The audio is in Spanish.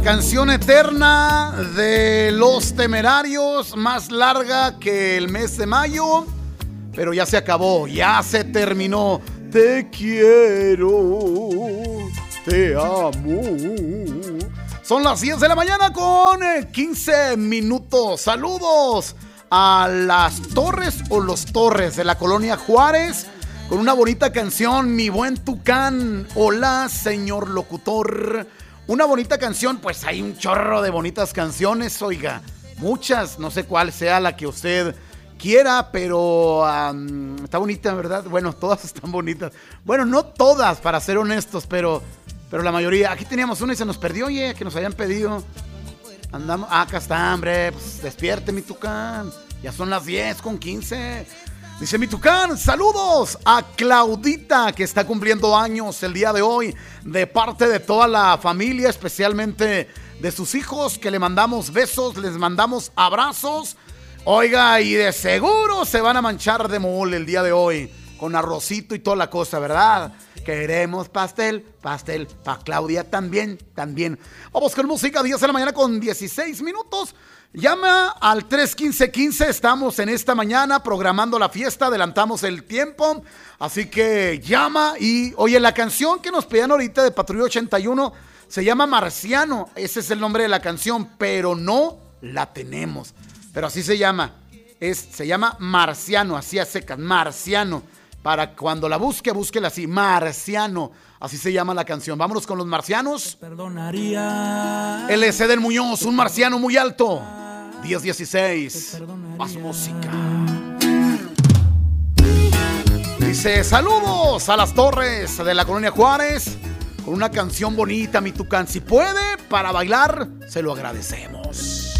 Canción eterna de Los Temerarios, más larga que el mes de mayo, pero ya se acabó, ya se terminó. Te quiero, te amo. Son las 10 de la mañana con 15 minutos. Saludos a las Torres o los Torres de la colonia Juárez con una bonita canción, Mi Buen Tucán. Hola, señor locutor. Una bonita canción, pues hay un chorro de bonitas canciones, oiga, muchas, no sé cuál sea la que usted quiera, pero está bonita, ¿verdad? Bueno, todas están bonitas. Bueno, no todas, para ser honestos, pero la mayoría. Aquí teníamos una y se nos perdió, oye, que nos habían pedido. Andamos, acá está, hombre, pues despierte, mi Tucán. Ya son las 10:15. Dice mi Tucán, saludos a Claudita, que está cumpliendo años el día de hoy, de parte de toda la familia, especialmente de sus hijos, que le mandamos besos, les mandamos abrazos. Oiga, y de seguro se van a manchar de mole el día de hoy, con arrocito y toda la cosa, ¿verdad? Queremos pastel, pastel, pa' Claudia también. Vamos con música, 10 de la mañana con 16 minutos. Llama al 315-15, estamos en esta mañana programando la fiesta, adelantamos el tiempo, así que llama y oye, la canción que nos pedían ahorita de Patrulla 81 se llama Marciano, ese es el nombre de la canción, pero no la tenemos, pero así se llama, se llama Marciano, así a secas, Marciano, para cuando la búsquela así, Marciano. Así se llama la canción. Vámonos con los marcianos. LC del Muñoz, un marciano muy alto. 10-16. Más música. Dice, saludos a las Torres de la colonia Juárez. Con una canción bonita, mi Tucán. Si puede, para bailar, se lo agradecemos.